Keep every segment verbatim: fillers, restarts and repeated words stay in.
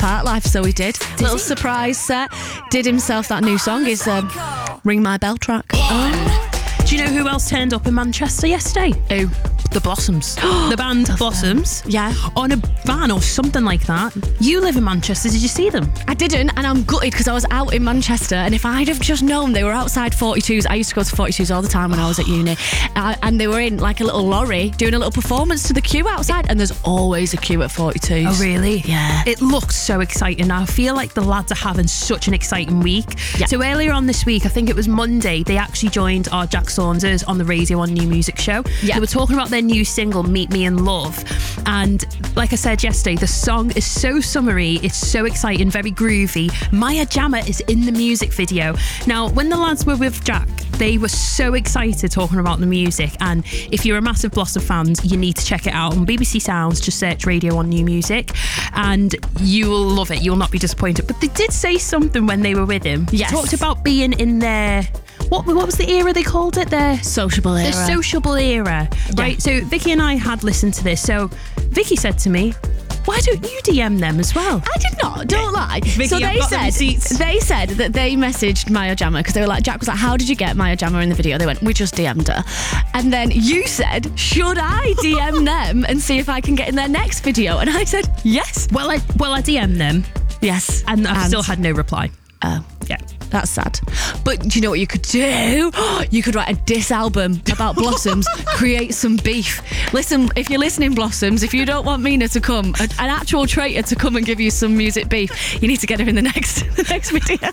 Park Life, so he did. did Little he? surprise set. Did himself that new song, his um, Ring My Bell track. Oh. Do you know who else turned up in Manchester yesterday? Who? The Blossoms. The band Blossoms. Them. Yeah. On a van or something like that. You live in Manchester. Did you see them? I didn't, and I'm gutted because I was out in Manchester, and if I'd have just known they were outside forty-twos, I used to go to forty-twos all the time when I was at uni, uh, and they were in like a little lorry doing a little performance to the queue outside, and there's always a queue at forty-twos. Oh, really? Yeah. It looks so exciting. I feel like the lads are having such an exciting week. Yeah. So earlier on this week, I think it was Monday, they actually joined our Jack Saunders on the Radio One New Music Show. Yeah. They were talking about their new single, Meet Me in Love. And like I said yesterday, the song is so summery, it's so exciting, very groovy. Maya Jama is in the music video. Now, when the lads were with Jack, they were so excited talking about the music. And if you're a massive Blossom fan, you need to check it out on B B C Sounds. Just search Radio One New Music and you will love it. You will not be disappointed. But they did say something when they were with him. Yes. They talked about being in their... What, what was the era they called it? Their sociable era. The sociable era. Yeah. Right. So Vicky and I had listened to this. So Vicky said to me, why don't you D M them as well? I did not, don't lie. Vicky, so they said they said that they messaged Maya Jama because they were like, Jack was like, how did you get Maya Jama in the video? They went, we just D M'd her. And then you said, should I D M them and see if I can get in their next video? And I said, yes. Well, I well I D M'd them. Yes. And I've and still had no reply. Oh. Yeah. That's sad. But do you know what you could do? You could write a diss album about Blossoms, create some beef. Listen, if you're listening, Blossoms, if you don't want Mina to come, a, an actual traitor to come and give you some music beef, you need to get her in the next, the next video.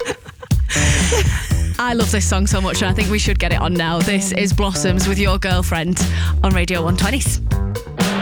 I love this song so much, and I think we should get it on now. This is Blossoms with Your Girlfriend on Radio one twenties.